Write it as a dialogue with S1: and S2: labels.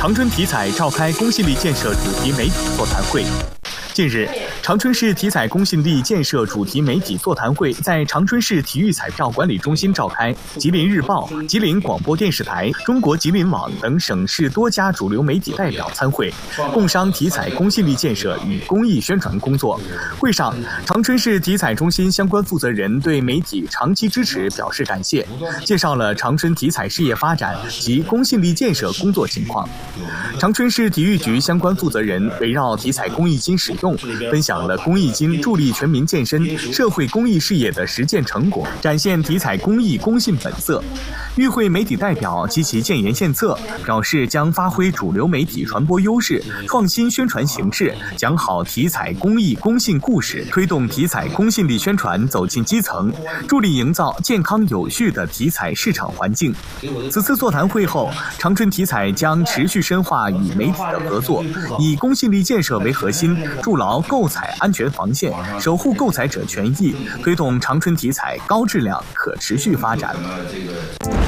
S1: 长春体彩召开公信力建设主题媒体座谈会。近日，长春市体彩公信力建设主题媒体座谈会在长春市体育彩票管理中心召开，吉林日报、吉林广播电视台、中国吉林网等省市多家主流媒体代表参会，共商体彩公信力建设与公益宣传工作。会上，长春市体彩中心相关负责人对媒体长期支持表示感谢，介绍了长春体彩事业发展及公信力建设工作情况。长春市体育局相关负责人围绕体彩公益金使用，分享了公益金助力全民健身、社会公益事业的实践成果，展现体彩公益公信本色。与会媒体代表及其建言献策，表示将发挥主流媒体传播优势，创新宣传形式，讲好体彩公益公信故事，推动体彩公信力宣传走进基层，助力营造健康有序的体彩市场环境。此次座谈会后，长春体彩将持续深化与媒体的合作，以公信力建设为核心，筑牢购彩安全防线，守护购彩者权益，推动长春体彩高质量可持续发展。